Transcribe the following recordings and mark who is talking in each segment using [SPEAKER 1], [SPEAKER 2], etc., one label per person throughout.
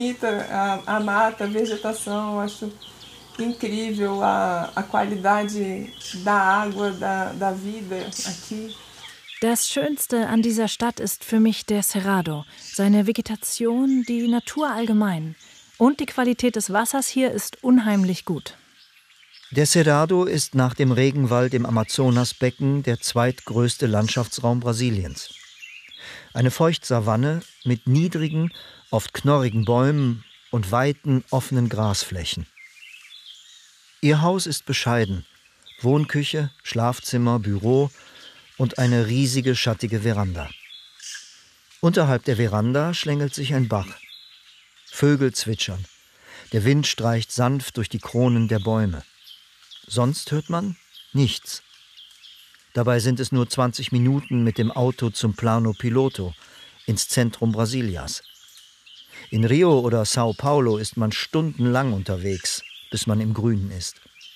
[SPEAKER 1] A mata, a vegetação, eu acho incrível a qualidade da água, da vida aqui.
[SPEAKER 2] Das Schönste an dieser Stadt ist für mich der Cerrado, seine Vegetation, die Natur allgemein. Und die Qualität des Wassers hier ist unheimlich gut.
[SPEAKER 3] Der Cerrado ist nach dem Regenwald im Amazonasbecken der zweitgrößte Landschaftsraum Brasiliens. Eine Feuchtsavanne mit niedrigen, oft knorrigen Bäumen und weiten, offenen Grasflächen. Ihr Haus ist bescheiden: Wohnküche, Schlafzimmer, Büro und eine riesige, schattige Veranda. Unterhalb der Veranda schlängelt sich ein Bach. Vögel zwitschern. Der Wind streicht sanft durch die Kronen der Bäume. Sonst hört man nichts. Dabei sind es nur 20 Minuten mit dem Auto zum Plano Piloto, ins Zentrum Brasilias. In Rio oder Sao Paulo ist man stundenlang unterwegs, bis man im Grünen ist.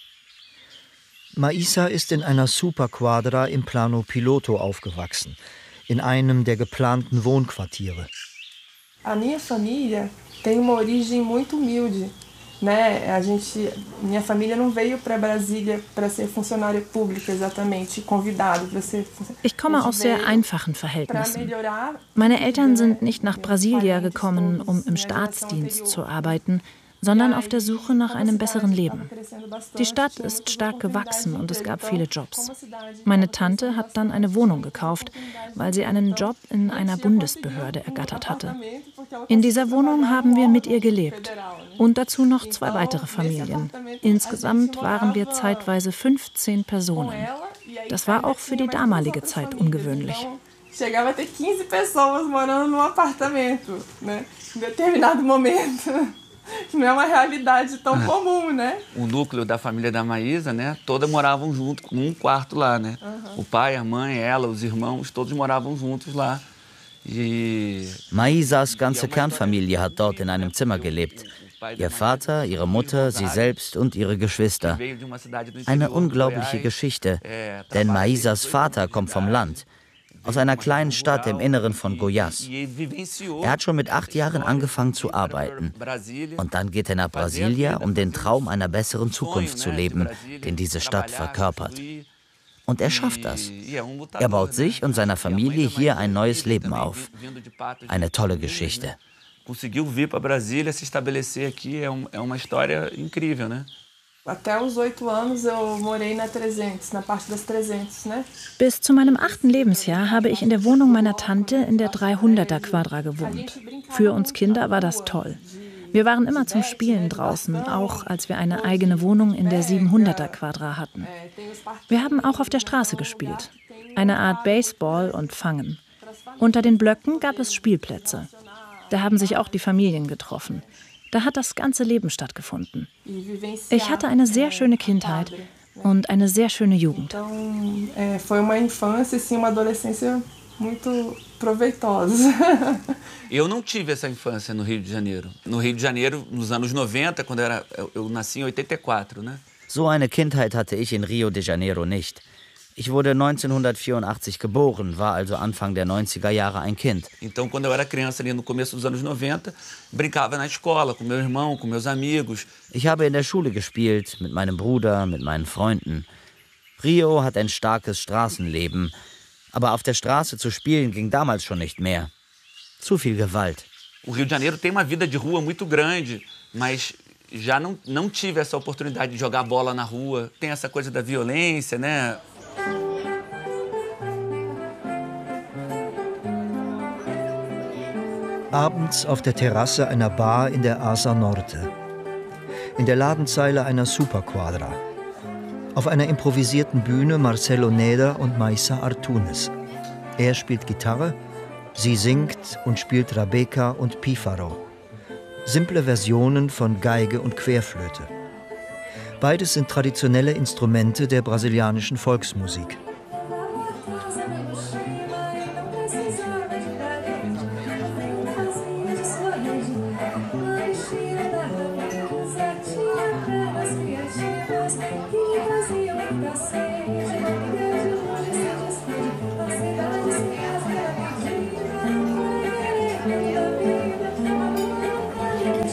[SPEAKER 3] Maísa ist in einer Superquadra im Plano Piloto aufgewachsen, in einem der geplanten Wohnquartiere.
[SPEAKER 1] A minha família tem uma origem muito humilde, né? Minha família não veio para Brasília para ser funcionária pública exatamente, convidado para ser.
[SPEAKER 2] Ich komme aus sehr einfachen Verhältnissen. Meine Eltern sind nicht nach Brasilia gekommen, um im Staatsdienst zu arbeiten, sondern auf der Suche nach einem besseren Leben. Die Stadt ist stark gewachsen und es gab viele Jobs. Meine Tante hat dann eine Wohnung gekauft, weil sie einen Job in einer Bundesbehörde ergattert hatte. In dieser Wohnung haben wir mit ihr gelebt und dazu noch 2 weitere Familien. Insgesamt waren wir zeitweise 15 Personen. Das war auch für die damalige Zeit ungewöhnlich.
[SPEAKER 1] Chegava a ter 15 pessoas morando num apartamento, né? Em determinado momento. Não é uma realidade tão comum, né?
[SPEAKER 4] O núcleo da família da Maísa, né? Todas moravam junto, num quarto lá, né? O pai, a mãe, ela, os irmãos, todos moravam juntos lá.
[SPEAKER 5] Maísas ganze Kernfamilie hat dort in einem Zimmer gelebt. Ihr Vater, ihre Mutter, sie selbst und ihre Geschwister. Eine unglaubliche Geschichte, denn Maísas Vater kommt vom Land, aus einer kleinen Stadt im Inneren von Goiás. Er hat schon mit 8 Jahren angefangen zu arbeiten. Und dann geht er nach Brasilia, um den Traum einer besseren Zukunft zu leben, den diese Stadt verkörpert. Und er schafft das. Er baut sich und seiner Familie hier ein neues Leben auf. Eine tolle Geschichte.
[SPEAKER 4] Conseguiu vir para Brasília, se estabelecer aqui, é uma história incrível, né?
[SPEAKER 1] Até os 8 anos eu morei na 300, na parte das 300, ne?
[SPEAKER 2] Bis zu meinem 8. Lebensjahr habe ich in der Wohnung meiner Tante in der 300er Quadra gewohnt. Für uns Kinder war das toll. Wir waren immer zum Spielen draußen, auch als wir eine eigene Wohnung in der 700er Quadra hatten. Wir haben auch auf der Straße gespielt. Eine Art Baseball und Fangen. Unter den Blöcken gab es Spielplätze. Da haben sich auch die Familien getroffen. Da hat das ganze Leben stattgefunden. Ich hatte eine sehr schöne Kindheit und eine sehr schöne Jugend.
[SPEAKER 1] Foi uma infância e uma adolescência muito proveitosa.
[SPEAKER 4] Eu não tive essa infância no Rio de Janeiro. No Rio de Janeiro, nos anos 90, quando eu nasci em 84, né?
[SPEAKER 5] So eine Kindheit hatte ich in Rio de Janeiro nicht. Ich wurde 1984 geboren, war also Anfang der 90er Jahre ein Kind.
[SPEAKER 4] Então, quando eu era criança ali no começo dos anos 90, brincava na escola com meu irmão, com meus amigos.
[SPEAKER 5] Ich habe in der Schule gespielt, mit meinem Bruder, mit meinen Freunden. Rio hat ein starkes Straßenleben, aber auf der Straße zu spielen ging damals schon nicht mehr. Zu viel Gewalt.
[SPEAKER 4] O Rio de Janeiro tem uma vida de rua muito grande, mas já não tive essa oportunidade de jogar bola na rua. Tem essa coisa da violência, né?
[SPEAKER 3] Abends auf der Terrasse einer Bar in der Asa Norte. In der Ladenzeile einer Superquadra. Auf einer improvisierten Bühne Marcelo Neda und Maísa Artunes. Er spielt Gitarre, sie singt und spielt Rabeca und Pífaro. Simple Versionen von Geige und Querflöte. Beides sind traditionelle Instrumente der brasilianischen Volksmusik.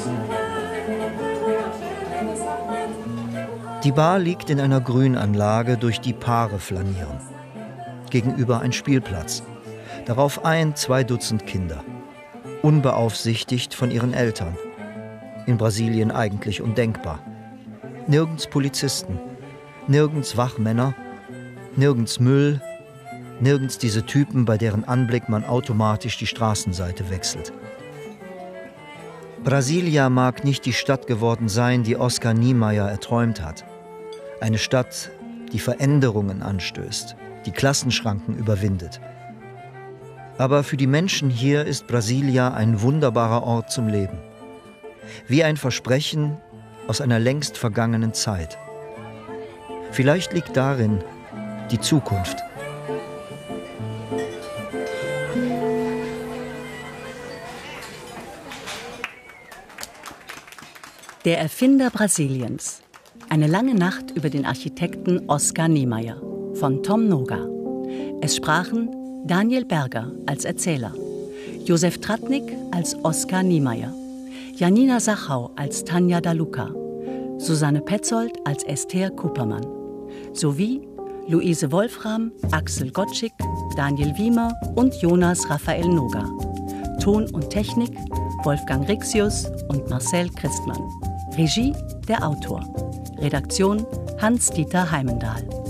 [SPEAKER 3] Die Bar liegt in einer Grünanlage, durch die Paare flanieren. Gegenüber ein Spielplatz. Darauf 2 Dutzend Kinder. Unbeaufsichtigt von ihren Eltern. In Brasilien eigentlich undenkbar. Nirgends Polizisten, nirgends Wachmänner, nirgends Müll, nirgends diese Typen, bei deren Anblick man automatisch die Straßenseite wechselt. Brasilia mag nicht die Stadt geworden sein, die Oscar Niemeyer erträumt hat. Eine Stadt, die Veränderungen anstößt, die Klassenschranken überwindet. Aber für die Menschen hier ist Brasilia ein wunderbarer Ort zum Leben. Wie ein Versprechen aus einer längst vergangenen Zeit. Vielleicht liegt darin die Zukunft.
[SPEAKER 6] Der Erfinder Brasiliens. Eine lange Nacht über den Architekten Oscar Niemeyer von Tom Noga. Es sprachen Daniel Berger als Erzähler, Josef Tratnik als Oscar Niemeyer, Janina Sachau als Tanja Daluca, Susanne Petzold als Esther Kuppermann, sowie Luise Wolfram, Axel Gottschig, Daniel Wiemer und Jonas Raphael Noga. Ton und Technik Wolfgang Rixius und Marcel Christmann. Regie der Autor. Redaktion Hans-Dieter Heimendahl.